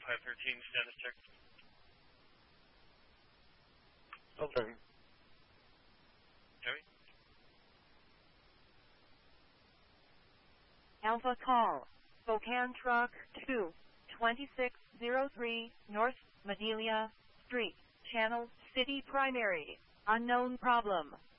513, status check. Okay. Joey? Alpha call. Spokane Truck 2, 2603 North Madelia Street, Channel City Primary. Unknown problem.